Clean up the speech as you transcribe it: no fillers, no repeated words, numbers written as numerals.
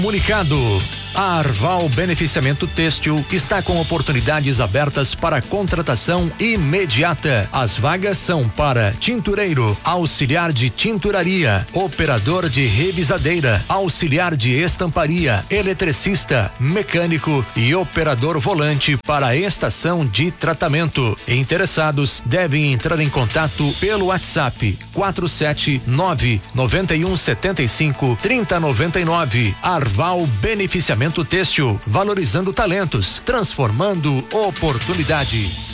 Comunicado. A Arval Beneficiamento Têxtil está com oportunidades abertas para contratação imediata. As vagas são para tintureiro, auxiliar de tinturaria, operador de revisadeira, auxiliar de estamparia, eletricista, mecânico e operador volante para a estação de tratamento. Interessados devem entrar em contato pelo WhatsApp 479-9175-3099. Arval Beneficiamento Têxtil, valorizando talentos, transformando oportunidades.